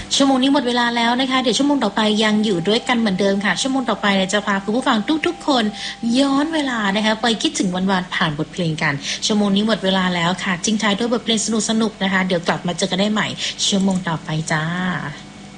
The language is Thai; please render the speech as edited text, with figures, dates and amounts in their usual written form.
ชั่วโมงนี้หมดเวลาแล้วนะคะเดี๋ยวชั่วโมงต่อไปยังอยู่ด้วยกันเหมือนเดิมค่ะชั่วโมงต่อไปจะพาคุณผู้ฟังทุกๆคนย้อนเวลานะคะไปคิดถึงวันๆผ่านบทเพลงกันชั่วโมงนี้หมดเวลาแล้วค่ะทิ้งท้ายด้วยบทเพลงสนุกๆนะคะเดี๋ยวกลับมาเจอกันได้ใหม่ชั่วโมงต่อไปจ้า